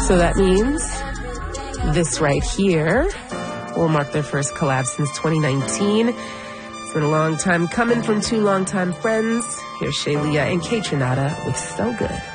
So that means this right here will mark their first collab since 2019. It's been a long time coming from two longtime friends. Here's Shaylia and Kaytranada with So Good.